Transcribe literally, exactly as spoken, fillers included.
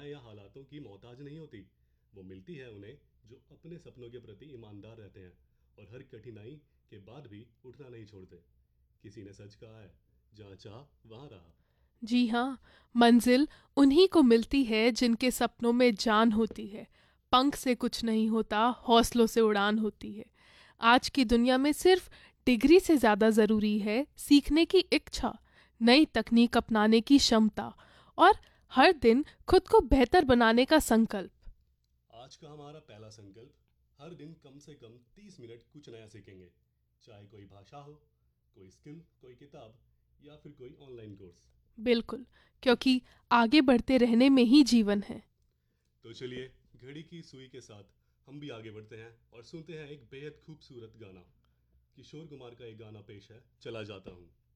दुआएं या हालातों की मोहताज नहीं होती। वो मिलती है उन्हें जो अपने सपनों के प्रति ईमानदार रहते हैं और हर कठिनाई के बाद भी उठना नहीं छोड़ते। किसी ने सच कहा है, जहाँ चाह वहाँ राह। जी हाँ, मंजिल उन्हीं को मिलती है जिनके सपनों में जान होती है। पंख से कुछ नहीं होता, हौसलों से उड़ान होती है। आज की दुनिया में सिर्फ डिग्री से ज़्यादा ज़रूरी है सीखने की इच्छा, नई तकनीक अपनाने की क्षमता और हर दिन खुद को बेहतर बनाने का संकल्प। आज का हमारा पहला संकल्प, हर दिन कम से कम तीस मिनट कुछ नया सीखेंगे। चाहे कोई भाषा हो, कोई स्किल, कोई किताब या फिर कोई ऑनलाइन कोर्स। बिल्कुल, क्योंकि आगे बढ़ते रहने में ही जीवन है। तो चलिए, घड़ी की सुई के साथ हम भी आगे बढ़ते हैं और सुनते हैं एक बेहद खूबसूरत गाना। किशोर कुमार का एक गाना पेश है, चला जाता हूँ।